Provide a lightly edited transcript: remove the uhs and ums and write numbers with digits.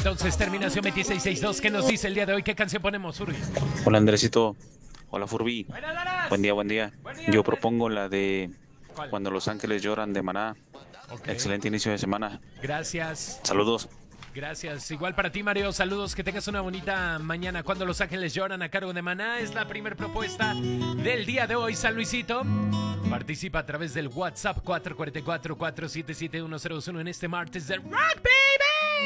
entonces, terminación 2662. ¿Qué nos dice el día de hoy? ¿Qué canción ponemos, Uri? Hola Andresito, hola Furby, Buenas, Laras. buen día, buen día. Buen día, Yo buen- propongo la de ¿Cuál? Cuando los ángeles lloran de Maná. Ok. Excelente inicio de semana. Gracias. Saludos. Gracias. Igual para ti, Mario. Saludos. Que tengas una bonita mañana. Cuando los ángeles lloran a cargo de Maná. Es la primera propuesta del día de hoy, San Luisito. Participa a través del WhatsApp 444-477-1001 en este martes de Rugby.